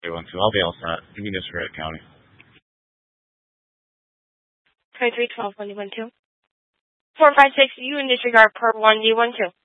312. I'll be all set. Give me this for Ed County. 2312 1D12. 456, you in disregard per 1D12.